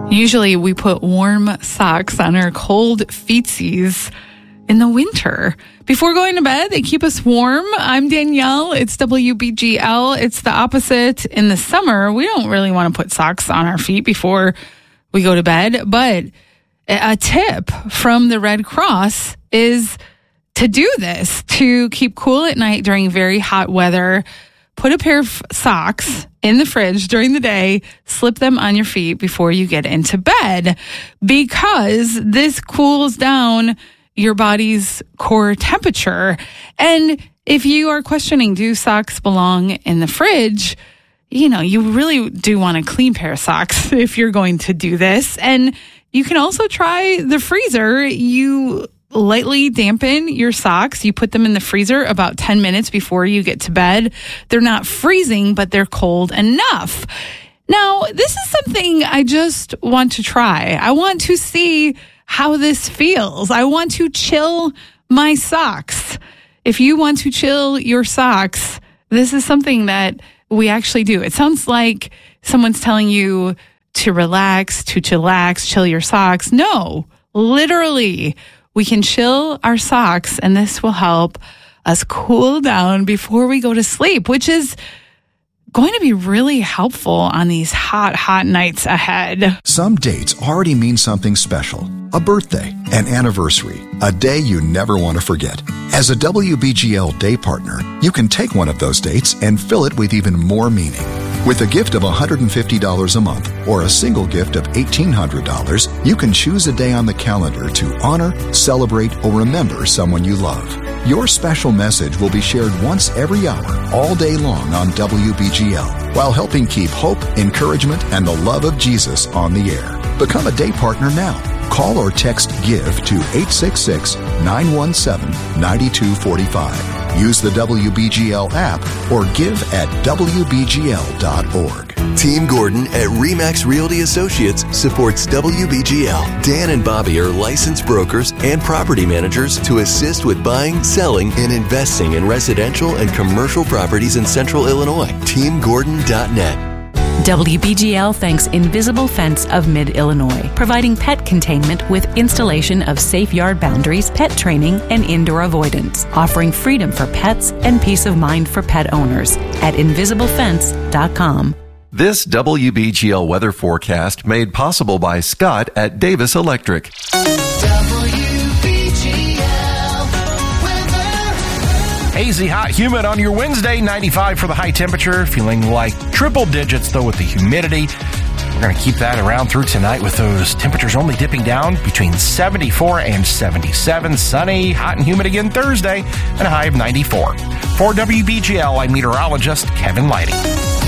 Usually we put warm socks on our cold feetsies in the winter. Before going to bed, they keep us warm. I'm Danielle. It's WBGL. It's the opposite. In the summer, we don't really want to put socks on our feet before we go to bed. But a tip from the Red Cross is to do this, to keep cool at night during very hot weather. Put a pair of socks in the fridge during the day, slip them on your feet before you get into bed, because this cools down your body's core temperature. And if you are questioning, do socks belong in the fridge? You know, you really do want a clean pair of socks if you're going to do this. And you can also try the freezer. You lightly dampen your socks. You put them in the freezer about 10 minutes before you get to bed. They're not freezing, but they're cold enough. Now, this is something I just want to try. I want to see how this feels. I want to chill my socks. If you want to chill your socks, this is something that we actually do. It sounds like someone's telling you to relax, to chillax, chill your socks. No, literally, we can chill our socks, and this will help us cool down before we go to sleep, which is going to be really helpful on these hot, hot nights ahead. Some dates already mean something special. A birthday, an anniversary, a day you never want to forget. As a WBGL day partner, you can take one of those dates and fill it with even more meaning. With a gift of $150 a month or a single gift of $1,800, you can choose a day on the calendar to honor, celebrate, or remember someone you love. Your special message will be shared once every hour, all day long on WBGL, while helping keep hope, encouragement, and the love of Jesus on the air. Become a day partner now. Call or text GIVE to 866-917-9245. Use the WBGL app or give at WBGL.org. Team Gordon at RE/MAX Realty Associates supports WBGL. Dan and Bobby are licensed brokers and property managers to assist with buying, selling, and investing in residential and commercial properties in Central Illinois. TeamGordon.net. WBGL thanks Invisible Fence of Mid-Illinois, providing pet containment with installation of safe yard boundaries, pet training, and indoor avoidance, offering freedom for pets and peace of mind for pet owners at invisiblefence.com. This WBGL weather forecast made possible by Scott at Davis Electric. Hazy, hot, humid on your Wednesday, 95 for the high temperature, feeling like triple digits though with the humidity. We're going to keep that around through tonight with those temperatures only dipping down between 74 and 77. Sunny, hot and humid again Thursday, and a high of 94. For WBGL, I'm meteorologist Kevin Lighting.